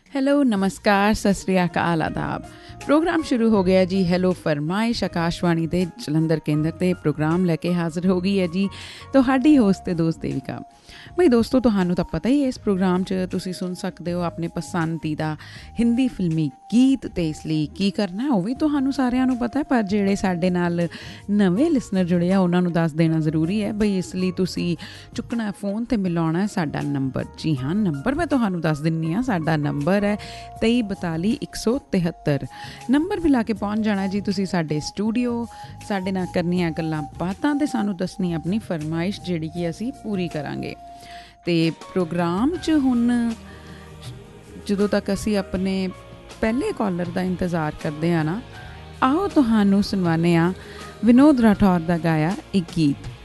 Hello, नमस्कार, सत श्री अकाल, आदाब। प्रोग्राम शुरू हो गया जी। हेलो फरमाइश आकाशवाणी ਦੇ ਜਲੰਧਰ ਕੇਂਦਰ ਤੇ ਪ੍ਰੋਗਰਾਮ ਲੈ ਕੇ ਹਾਜ਼ਰ ਹੋ ਗਈ ਹੈ ਜੀ ਤੁਹਾਡੀ ਹੋਸਟ ਤੇ ਦੋਸਤ ਦੇਵਿਕਾ। ਬਈ ਦੋਸਤੋ, ਤੁਹਾਨੂੰ ਤਾਂ ਪਤਾ ਹੀ ਹੈ ਇਸ ਪ੍ਰੋਗਰਾਮ 'ਚ ਤੁਸੀਂ ਸੁਣ ਸਕਦੇ ਹੋ ਆਪਣੇ ਪਸੰਦੀਦਾ ਹਿੰਦੀ ਫਿਲਮੀ ਗੀਤ, ਅਤੇ ਇਸ ਲਈ ਕੀ ਕਰਨਾ ਉਹ ਵੀ ਤੁਹਾਨੂੰ ਸਾਰਿਆਂ ਨੂੰ ਪਤਾ, ਪਰ ਜਿਹੜੇ ਸਾਡੇ ਨਾਲ ਨਵੇਂ ਲਿਸਨਰ ਜੁੜੇ ਆ ਉਹਨਾਂ ਨੂੰ ਦੱਸ ਦੇਣਾ ਜ਼ਰੂਰੀ ਹੈ। ਬਈ ਇਸ ਲਈ ਤੁਸੀਂ ਚੁੱਕਣਾ ਫੋਨ ਅਤੇ ਮਿਲਾਉਣਾ ਸਾਡਾ ਨੰਬਰ। ਜੀ ਹਾਂ, ਨੰਬਰ ਮੈਂ ਤੁਹਾਨੂੰ ਦੱਸ ਦਿੰਦੀ ਹਾਂ। ਸਾਡਾ ਨੰਬਰ ਹੈ 2342 173। ਨੰਬਰ ਵੀ ਲਾ ਕੇ ਪਹੁੰਚ ਜਾਣਾ ਜੀ ਤੁਸੀਂ ਸਾਡੇ ਸਟੂਡੀਓ। ਸਾਡੇ ਨਾਲ ਕਰਨੀਆਂ ਗੱਲਾਂ ਬਾਤਾਂ ਅਤੇ ਸਾਨੂੰ ਦੱਸਣੀ ਆਪਣੀ ਫਰਮਾਇਸ਼, ਜਿਹੜੀ ਕਿ ਅਸੀਂ ਪੂਰੀ ਕਰਾਂਗੇ। ਅਤੇ ਪ੍ਰੋਗਰਾਮ 'ਚ ਹੁਣ ਜਦੋਂ ਤੱਕ ਅਸੀਂ ਆਪਣੇ ਪਹਿਲੇ ਕਾਲਰ ਦਾ ਇੰਤਜ਼ਾਰ ਕਰਦੇ ਹਾਂ ਨਾ, ਆਓ ਤੁਹਾਨੂੰ ਸੁਣਵਾਉਂਦੇ ਹਾਂ ਵਿਨੋਦ ਰਾਠੌਰ ਦਾ ਗਾਇਆ ਇੱਕ ਗੀਤ।